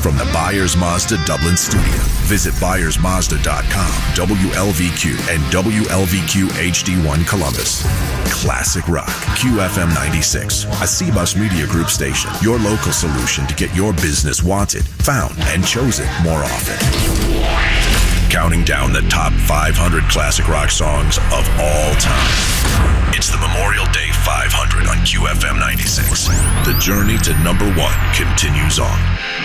from the Byers Mazda Dublin studio. Visit ByersMazda.com, WLVQ, and WLVQ HD1 Columbus. Classic Rock, QFM 96, a C-Bus Media Group station. Your local solution to get your business wanted, found, and chosen more often. Counting down the top 500 classic rock songs of all time. It's the Memorial Day 500 on QFM 96. The journey to number one continues on.